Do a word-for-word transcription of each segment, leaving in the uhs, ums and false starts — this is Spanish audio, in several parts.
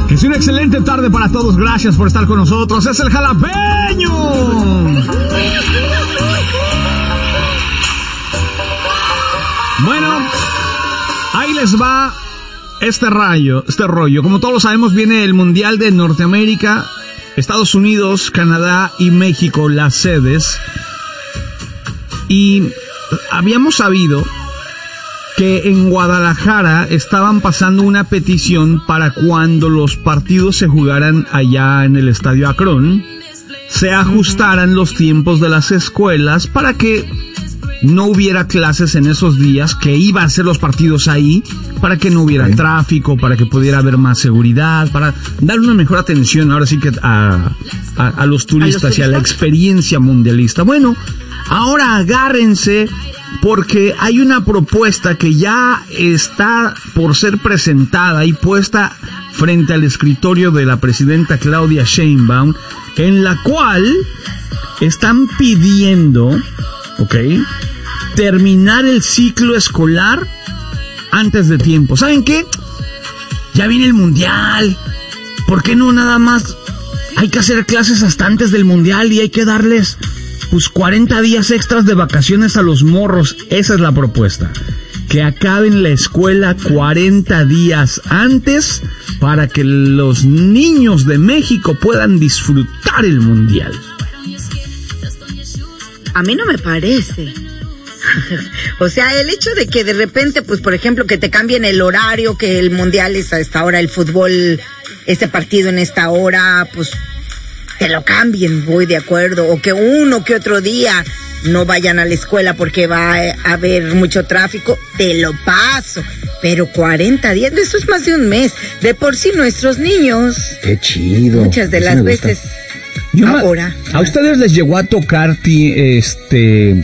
Que sea una excelente tarde para todos. Gracias por estar con nosotros. Es el Jalapeño. Bueno, ahí les va este rayo, este rollo. Como todos lo sabemos, viene el Mundial de Norteamérica, Estados Unidos, Canadá y México, las sedes. Y habíamos sabido que en Guadalajara estaban pasando una petición para cuando los partidos se jugaran allá en el Estadio Akron, se ajustaran los tiempos de las escuelas para que no hubiera clases en esos días, que iban a ser los partidos ahí, para que no hubiera tráfico, para que pudiera haber más seguridad, para dar una mejor atención ahora sí que a, a, a los turistas, ¿A los turistas? y a la experiencia mundialista. Bueno, ahora agárrense, porque hay una propuesta que ya está por ser presentada y puesta frente al escritorio de la presidenta Claudia Sheinbaum, en la cual están pidiendo, ¿ok?, terminar el ciclo escolar antes de tiempo. ¿Saben qué? Ya viene el Mundial. ¿Por qué no nada más hay que hacer clases hasta antes del Mundial y hay que darles pues cuarenta días extras de vacaciones a los morros? Esa es la propuesta. Que acaben la escuela cuarenta días antes para que los niños de México puedan disfrutar el Mundial. A mí no me parece. O sea, el hecho de que de repente, pues por ejemplo, que te cambien el horario, que el Mundial es a esta hora, el fútbol, este partido en esta hora, pues te lo cambien, voy de acuerdo. O que uno que otro día no vayan a la escuela porque va a haber mucho tráfico, te lo paso. Pero cuarenta días, eso es más de un mes. De por sí nuestros niños, qué chido, muchas de eso las veces Yo ahora. Ma- ¿A ustedes les llegó a tocar, este...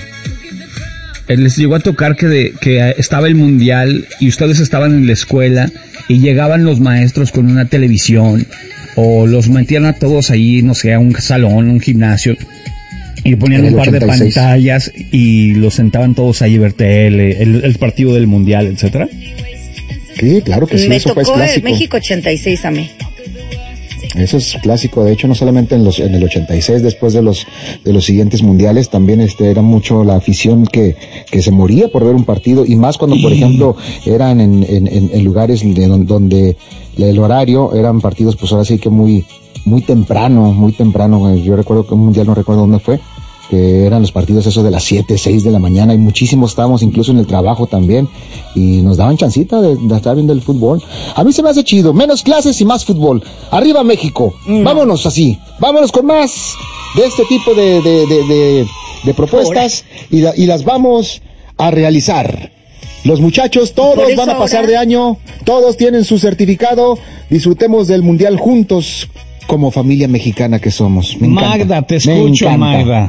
les llegó a tocar que, de, que estaba el Mundial y ustedes estaban en la escuela y llegaban los maestros con una televisión o los metían a todos ahí, no sé, a un salón, un gimnasio y ponían un par ochenta y seis de pantallas y los sentaban todos ahí a ver tele, el, el partido del Mundial, etcétera? Sí, claro que sí, Me eso tocó fue clásico. el México ochenta y seis a mí. Eso es clásico, de hecho no solamente en los en el ochenta y seis, después de los de los siguientes mundiales, también este era mucho la afición que que se moría por ver un partido, y más cuando por ejemplo eran en en, en lugares de donde, donde el horario eran partidos pues ahora sí que muy muy temprano, muy temprano. Yo recuerdo que un mundial, no recuerdo dónde fue, que eran los partidos esos de las siete, seis de la mañana, y muchísimos estábamos incluso en el trabajo también, y nos daban chancita de, de estar viendo el fútbol. A mí se me hace chido, menos clases y más fútbol. Arriba México, mm. vámonos así, vámonos con más de este tipo de, de, de, de, de propuestas, y, la, y las vamos a realizar. Los muchachos todos van a pasar ahora de año, todos tienen su certificado, disfrutemos del mundial juntos como familia mexicana que somos. Me encanta. Magda, te escucho, Magda.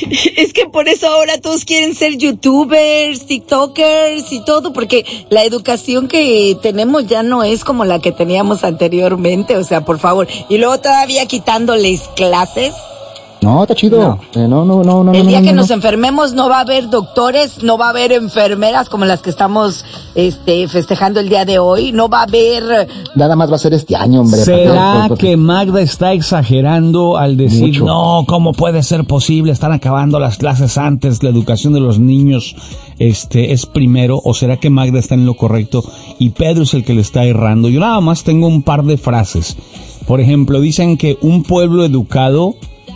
Es que por eso ahora todos quieren ser youtubers, tiktokers y todo, porque la educación que tenemos ya no es como la que teníamos anteriormente, o sea, por favor. Y luego todavía quitándoles clases. No, está chido. No, eh, no, no, no, no. El día no, no, que no. nos enfermemos no va a haber doctores, no va a haber enfermeras como las que estamos este festejando el día de hoy, no va a haber... Nada más va a ser este año, hombre. ¿Será que Magda está exagerando al decir, mucho? No, ¿cómo puede ser posible? Están acabando las clases antes, la educación de los niños este es primero, o será que Magda está en lo correcto y Pedro es el que le está errando? Yo nada más tengo un par de frases. Por ejemplo, dicen que un pueblo educado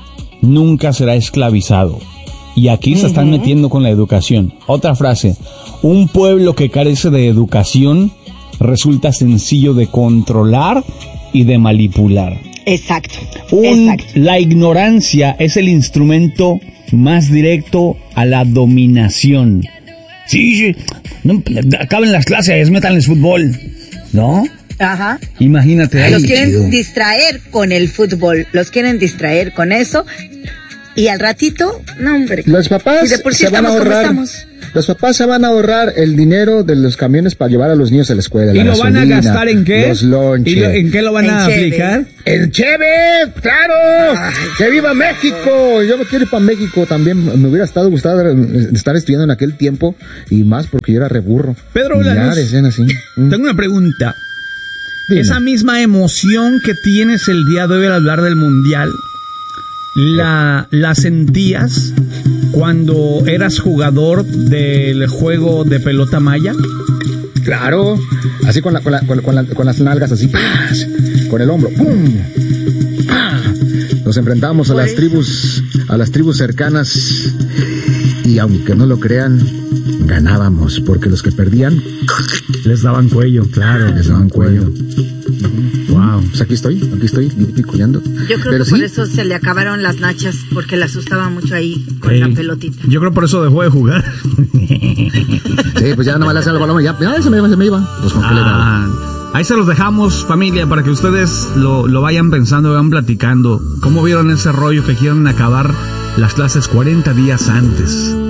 nunca será esclavizado. Y aquí uh-huh. se están metiendo con la educación. Otra frase: un pueblo que carece de educación resulta sencillo de controlar y de manipular. Exacto. Un, Exacto. La ignorancia es el instrumento más directo a la dominación. Sí, sí. No, acaben las clases, métanles fútbol, ¿no? Ajá. Imagínate. Los ay, quieren chido. distraer con el fútbol, los quieren distraer con eso, y al ratito, no hombre. Los papás si de por sí se van a ahorrar. Los papás se van a ahorrar el dinero de los camiones para llevar a los niños a la escuela. ¿Y la lo gasolina, van a gastar en qué? Los lonches. ¿Y lo, en qué lo van en a cheve. aplicar? ¡En cheve! ¡Claro! Ay, ¡que viva México! Yo me quiero ir para México también. Me hubiera estado gustado estar estudiando en aquel tiempo, y más porque yo era reburro. Pedro Lanús, tengo una pregunta. Dime. Esa misma emoción que tienes el día de hoy al hablar del mundial, la, la sentías cuando eras jugador del juego de pelota maya. Claro, así con, la, con, la, con, con, la, con las nalgas así, ¡paz! Con el hombro, ¡pum! ¡Pah! Nos enfrentábamos a las tribus, a las tribus cercanas y aunque no lo crean, ganábamos porque los que perdían les daban cuello, claro, les daban cuello. Wow. Pues aquí estoy, aquí estoy, picoleando. Yo creo Pero que sí, por eso se le acabaron las nachas, porque le asustaba mucho ahí con Ey, la pelotita. Yo creo por eso dejó de jugar. sí, pues ya no me le hacía el balón, ya, ya se me iba, se me iba. Pues con qué le daba. Ah, ahí se los dejamos, familia, para que ustedes lo, lo vayan pensando, vayan platicando. ¿Cómo vieron ese rollo que quieren acabar las clases cuarenta días antes?